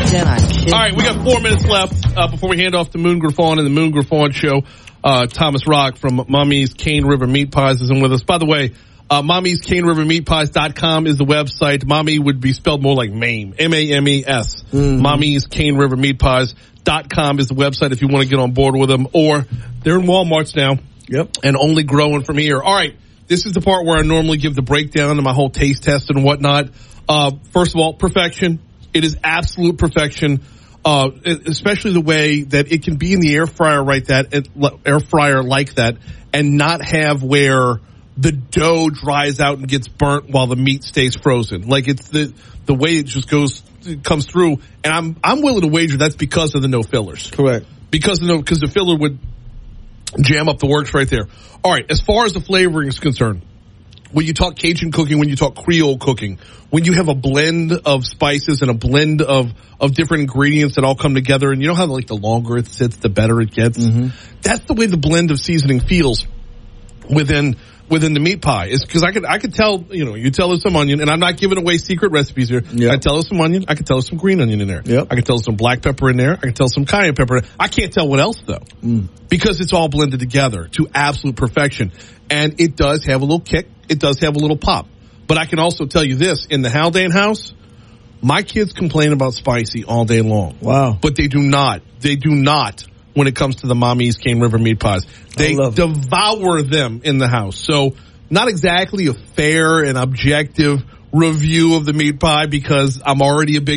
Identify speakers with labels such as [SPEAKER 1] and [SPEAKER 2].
[SPEAKER 1] Can I kid?
[SPEAKER 2] All right, we got 4 minutes left before we hand off to Moon Griffon and the Moon Griffon Show. Thomas Rock from Mommy's Cane River Meat Pies is in with us. By the way, Mommy's Cane River Meat Pies.com is the website. Mommy would be spelled more like Mame. M-A-M-E-S. Mommy's Cane River Meat Pies.com is the website if you want to get on board with them. Or they're in Walmarts now.
[SPEAKER 3] Yep. And
[SPEAKER 2] only growing from here. All right. This is the part where I normally give the breakdown and my whole taste test and whatnot. First of all, perfection. It is absolute perfection. Especially the way that it can be in the air fryer like that and not have where the dough dries out and gets burnt while the meat stays frozen. Like it's the way it just comes through. And I'm willing to wager that's because of the no fillers.
[SPEAKER 3] Correct.
[SPEAKER 2] Because the filler would jam up the works right there. All right. As far as the flavoring is concerned, when you talk Cajun cooking, when you talk Creole cooking, when you have a blend of spices and a blend of different ingredients that all come together, and you know how like the longer it sits, the better it gets. Mm-hmm. That's the way the blend of seasoning feels within the meat pie. Is because I could tell, you tell there's some onion, and I'm not giving away secret recipes here. Yep. I tell there's some onion. I can tell there's some green onion in there.
[SPEAKER 3] Yep.
[SPEAKER 2] I can tell there's some black pepper in there. I can tell some cayenne pepper in there. I can't tell what else though, because it's all blended together to absolute perfection, and it does have a little kick. It does have a little pop. But I can also tell you this, in the Haldane house, my kids complain about spicy all day long.
[SPEAKER 3] Wow.
[SPEAKER 2] But they do not when it comes to the Mommy's Cane River meat pies. They devour them in the house. So not exactly a fair and objective review of the meat pie because I'm already a big